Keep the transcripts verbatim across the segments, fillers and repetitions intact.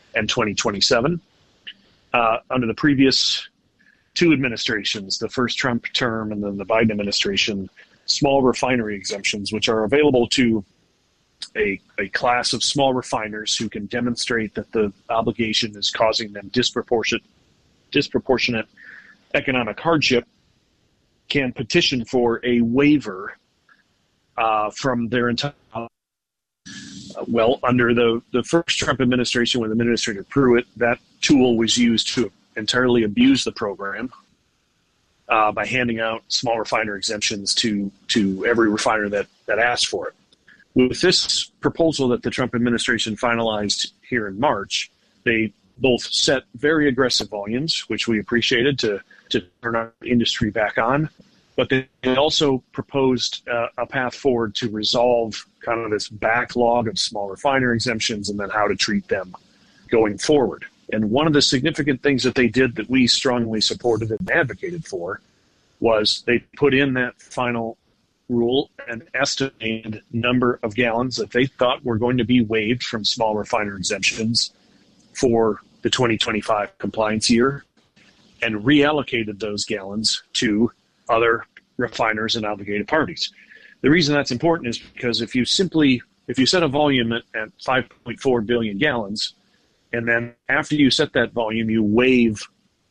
and twenty twenty-seven. Uh, under the previous two administrations, the first Trump term and then the Biden administration, small refinery exemptions, which are available to a, a class of small refiners who can demonstrate that the obligation is causing them disproportionate, disproportionate economic hardship, can petition for a waiver uh, from their entire uh, well, under the, the first Trump administration with Administrator Pruitt, that tool was used to entirely abuse the program uh, by handing out small refiner exemptions to to every refiner that, that asked for it. With this proposal that the Trump administration finalized here in March, they both set very aggressive volumes, which we appreciated, to, to turn our industry back on, but they also proposed uh, a path forward to resolve kind of this backlog of small refiner exemptions and then how to treat them going forward. And one of the significant things that they did that we strongly supported and advocated for was they put in that final rule an estimated number of gallons that they thought were going to be waived from small refiner exemptions for the twenty twenty-five compliance year, and reallocated those gallons to other refiners and obligated parties. The reason that's important is because if you simply, if you set a volume at, at five point four billion gallons, and then after you set that volume, you waive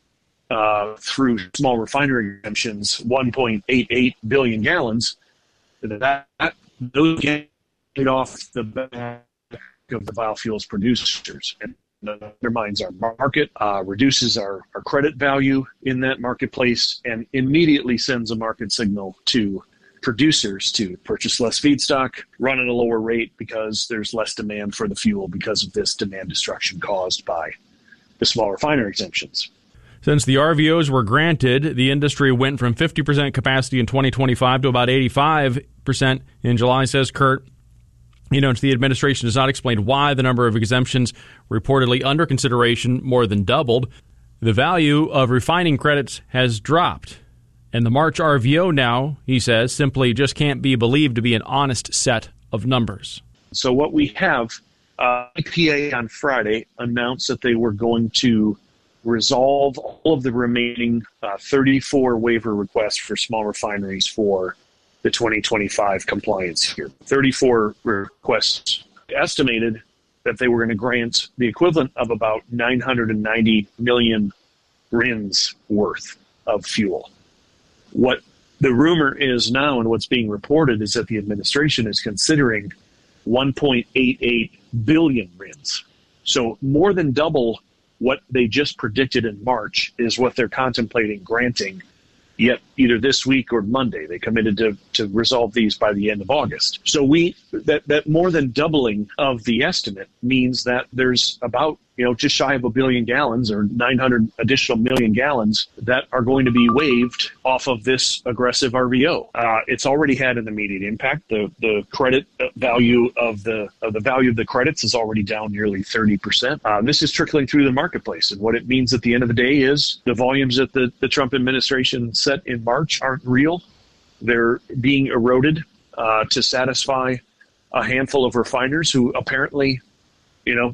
uh, through small refinery exemptions one point eight eight billion gallons, that, that those get off the back of the biofuels producers and undermines our market, uh, reduces our, our credit value in that marketplace, and immediately sends a market signal to producers to purchase less feedstock, run at a lower rate because there's less demand for the fuel because of this demand destruction caused by the small refiner exemptions. Since the R V Os were granted, the industry went from fifty percent capacity in twenty twenty-five to about eighty-five percent in July, says Kurt. You know, the administration has not explained why the number of exemptions reportedly under consideration more than doubled. The value of refining credits has dropped. And the March R V O now, he says, simply just can't be believed to be an honest set of numbers. So what we have, uh, E P A on Friday announced that they were going to resolve all of the remaining uh, thirty-four waiver requests for small refineries for the twenty twenty-five compliance year. thirty-four requests, estimated that they were going to grant the equivalent of about nine hundred ninety million R I Ns worth of fuel. What the rumor is now and what's being reported is that the administration is considering one point eight eight billion R I Ns. So more than double what they just predicted in March is what they're contemplating granting, yet either this week or Monday. They committed to, to resolve these by the end of August. So we that, that more than doubling of the estimate means that there's about, you know, just shy of a billion gallons or nine hundred additional million gallons that are going to be waived off of this aggressive R V O. Uh, it's already had an immediate impact. The the credit value of the of the value of the credits is already down nearly thirty percent. Uh, this is trickling through the marketplace, and what it means at the end of the day is the volumes that the, the Trump administration set in March aren't real. They're being eroded uh, to satisfy a handful of refiners who apparently, you know,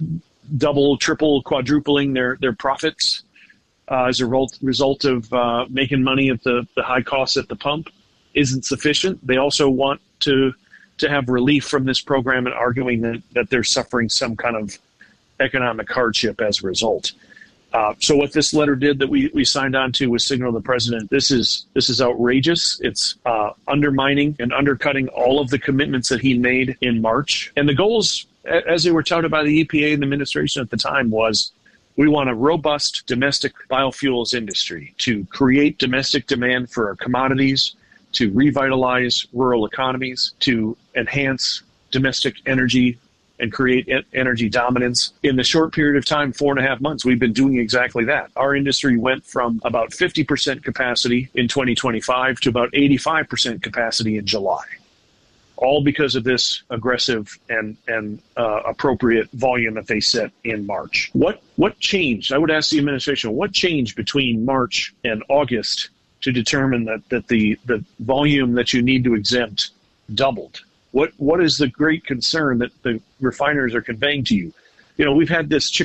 double, triple, quadrupling their, their profits uh, as a result, result of uh, making money at the, the high costs at the pump isn't sufficient. They also want to to have relief from this program and arguing that, that they're suffering some kind of economic hardship as a result. Uh, so what this letter did that we, we signed on to was signal to the president, this is this is outrageous. It's uh, undermining and undercutting all of the commitments that he made in March. And the goals, as they were touted by the E P A and the administration at the time, was we want a robust domestic biofuels industry to create domestic demand for our commodities, to revitalize rural economies, to enhance domestic energy and create energy dominance. In the short period of time, four and a half months, we've been doing exactly that. Our industry went from about fifty percent capacity in twenty twenty-five to about eighty-five percent capacity in July, all because of this aggressive and, and uh, appropriate volume that they set in March. What what changed? I would ask the administration, what changed between March and August to determine that, that the, the volume that you need to exempt doubled? What what is the great concern that the refiners are conveying to you? You know, we've had this chicken